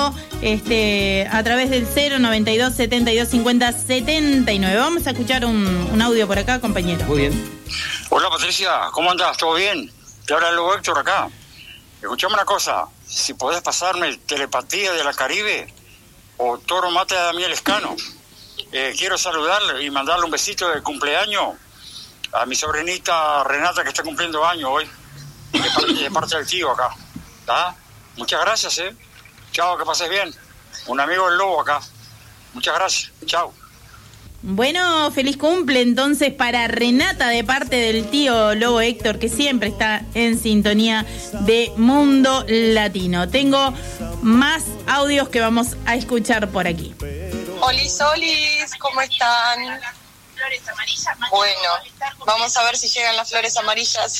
participando a través del 092 72 50 79. Vamos a escuchar un audio por acá, compañero. Muy bien. Hola Patricia, ¿cómo andás? ¿Todo bien? Te habla el Lobo Héctor acá. Escuchame una cosa, si podés pasarme Telepatía de la Caribe o Toro Mate de Damián Lescano. Quiero saludarle y mandarle un besito de cumpleaños a mi sobrinita Renata, que está cumpliendo años hoy, de parte del tío acá. ¿Tá? Muchas gracias, Chao, que pases bien. Un amigo del Lobo acá. Muchas gracias. Chao. Bueno, feliz cumple entonces para Renata de parte del tío Lobo Héctor, que siempre está en sintonía de Mundo Latino. Tengo más audios que vamos a escuchar por aquí. Olis, ¿cómo están? Flores amarillas. Bueno, vamos a ver si llegan las flores amarillas.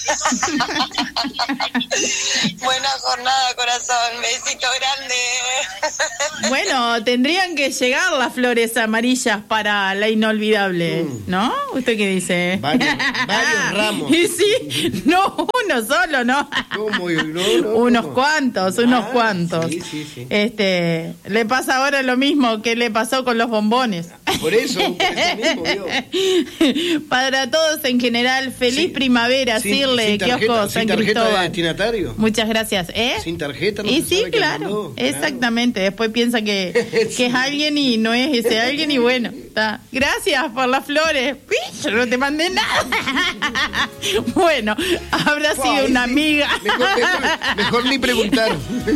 Buena jornada, corazón. Besito grande. Bueno, tendrían que llegar las flores amarillas para la inolvidable, ¿no? ¿Usted qué dice? Varios ramos. Y sí, no uno solo, ¿no? ¿Cómo? No, unos cuantos. Sí. Le pasa ahora lo mismo que le pasó con los bombones. Por eso mismo, Dios. Para todos en general, feliz primavera, Cirle, kiosco San Cristóbal. ¿Sin tarjeta de destinatario? Muchas gracias. Sin tarjeta, no. Y sí, claro, exactamente. Después piensa que es alguien y no es ese alguien, y bueno, está. Gracias por las flores. Yo no te mandé nada. Bueno, habrá sido una amiga. Mejor ni preguntar.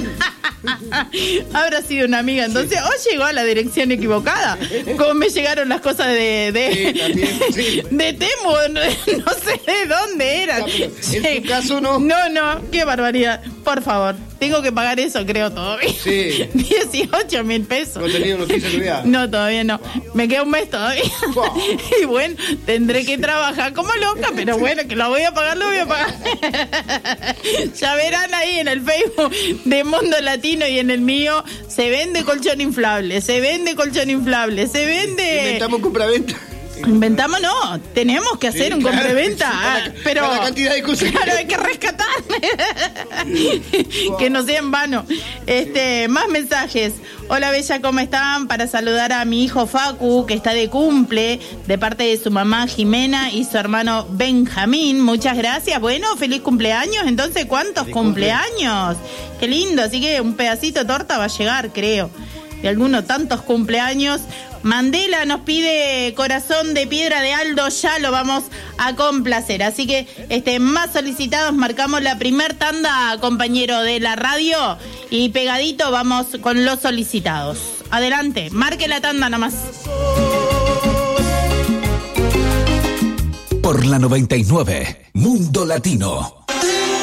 Habrá sido una amiga, entonces, o llegó a la dirección equivocada. Como me llegaron las cosas de Temu, no sé de dónde era. En tu caso no. No, qué barbaridad. Por favor, tengo que pagar eso, creo, todavía. Sí. 18.000 pesos. ¿No has tenido noticias todavía? No, todavía no. Me queda un mes todavía. Y bueno, tendré que trabajar como loca, pero bueno, que lo voy a pagar. Ya verán ahí en el Facebook de Mundo Latino y en el mío, se vende colchón inflable. Inventamos compraventa. Inventamos, no, tenemos que hacer un compraventa, pero para la cantidad de cosas. Claro, hay que rescatar. Que no sea en vano. Más mensajes. Hola Bella, ¿cómo están? Para saludar a mi hijo Facu, que está de cumple, de parte de su mamá Jimena y su hermano Benjamín. Muchas gracias. Bueno, feliz cumpleaños. Entonces, ¿cuántos cumpleaños? Qué lindo. Así que un pedacito de torta va a llegar, creo. De algunos tantos cumpleaños. Mandela nos pide Corazón de Piedra de Aldo, ya lo vamos a complacer. Así que más solicitados, marcamos la primer tanda, compañero de la radio, y pegadito vamos con los solicitados. Adelante, marque la tanda nomás. Por la 99, Mundo Latino.